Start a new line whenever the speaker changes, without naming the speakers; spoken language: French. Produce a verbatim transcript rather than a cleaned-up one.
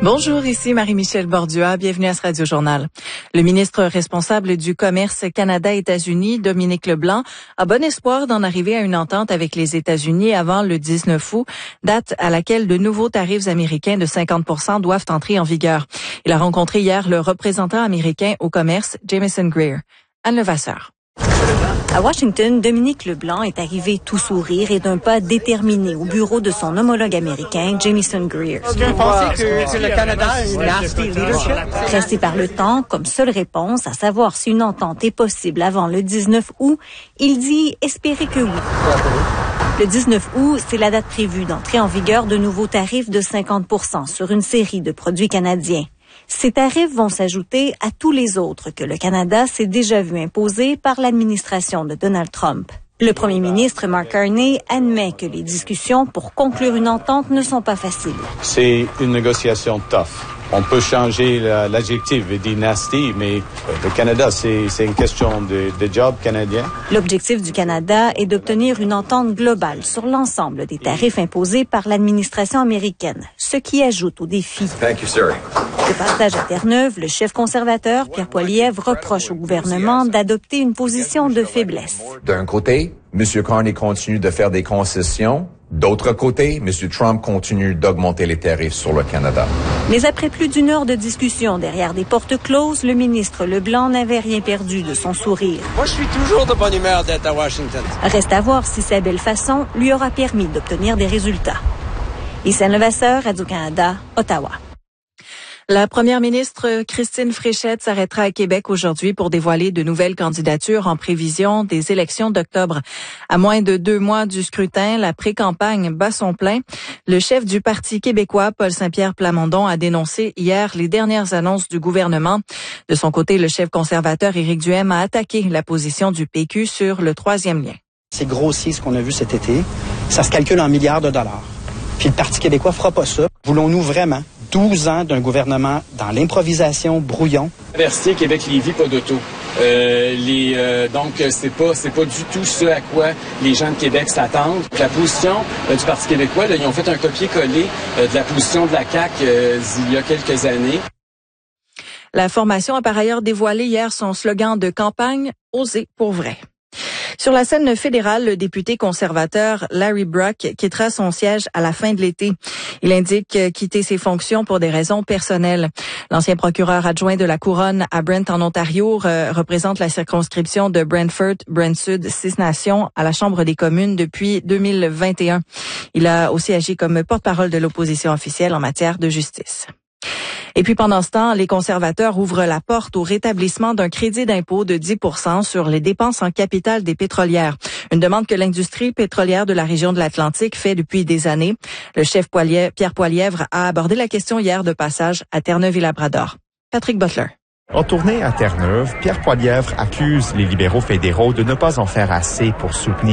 Bonjour, ici Marie-Michel Bordua. Bienvenue à ce Radio Journal. Le ministre responsable du commerce Canada-États-Unis, Dominique Leblanc, a bon espoir d'en arriver à une entente avec les États-Unis avant le dix-neuf août, date à laquelle de nouveaux tarifs américains de cinquante pour cent doivent entrer en vigueur. Il a rencontré hier le représentant américain au commerce, Jamieson Greer. Anne Levasseur.
À Washington, Dominique Leblanc est arrivé tout sourire et d'un pas déterminé au bureau de son homologue américain, Jamieson Greer.
Est-ce que vous pensez que, que le Canada a une nasty leadership?
Pressé par le temps, comme seule réponse à savoir si une entente est possible avant le dix-neuf août, il dit espérer que oui. Le dix-neuf août, c'est la date prévue d'entrée en vigueur de nouveaux tarifs de cinquante pour cent sur une série de produits canadiens. Ces tarifs vont s'ajouter à tous les autres que le Canada s'est déjà vu imposer par l'administration de Donald Trump. Le premier ministre Mark Carney admet que les discussions pour conclure une entente ne sont pas faciles.
C'est une négociation tough. On peut changer la, l'adjectif et dire nasty, mais le Canada, c'est, c'est une question de, de job canadien.
L'objectif du Canada est d'obtenir une entente globale sur l'ensemble des tarifs imposés par l'administration américaine, ce qui ajoute au défi.
Thank you, sir.
De passage à Terre-Neuve, le chef conservateur, Pierre Poilievre, reproche au gouvernement d'adopter une position de faiblesse.
D'un côté, M. Carney continue de faire des concessions. D'autre côté, M. Trump continue d'augmenter les tarifs sur le Canada.
Mais après plus d'une heure de discussion derrière des portes closes, le ministre Leblanc n'avait rien perdu de son sourire.
Moi, je suis toujours de bonne humeur d'être à Washington.
Reste à voir si sa belle façon lui aura permis d'obtenir des résultats. Ici Anne Levasseur, Radio-Canada, Ottawa.
La première ministre Christine Fréchette s'arrêtera à Québec aujourd'hui pour dévoiler de nouvelles candidatures en prévision des élections d'octobre. À moins de deux mois du scrutin, la pré-campagne bat son plein. Le chef du Parti québécois, Paul Saint-Pierre Plamondon, a dénoncé hier les dernières annonces du gouvernement. De son côté, le chef conservateur Éric Duhaime a attaqué la position du P Q sur le troisième lien.
C'est grossier ce qu'on a vu cet été. Ça se calcule en milliards de dollars. Puis le Parti québécois fera pas ça. Voulons-nous vraiment douze ans d'un gouvernement dans l'improvisation, brouillon?
Université Québec-Lévis, pas d'auto. Euh, les, euh, donc, c'est pas, c'est pas du tout ce à quoi les gens de Québec s'attendent. La position euh, du Parti québécois, là, ils ont fait un copier-coller euh, de la position de la C A Q euh, il y a quelques années.
La formation a par ailleurs dévoilé hier son slogan de campagne « Oser pour vrai ». Sur la scène fédérale, le député conservateur Larry Brock quittera son siège à la fin de l'été. Il indique quitter ses fonctions pour des raisons personnelles. L'ancien procureur adjoint de la Couronne à Brent en Ontario re- représente la circonscription de Brantford, Brent-Sud, Six Nations à la Chambre des communes depuis deux mille vingt et un. Il a aussi agi comme porte-parole de l'opposition officielle en matière de justice. Et puis pendant ce temps, les conservateurs ouvrent la porte au rétablissement d'un crédit d'impôt de dix pour cent sur les dépenses en capital des pétrolières. Une demande que l'industrie pétrolière de la région de l'Atlantique fait depuis des années. Le chef Poilier, Pierre Poilievre a abordé la question hier de passage à Terre-Neuve et Labrador. Patrick Butler.
En tournée à Terre-Neuve, Pierre Poilievre accuse les libéraux fédéraux de ne pas en faire assez pour soutenir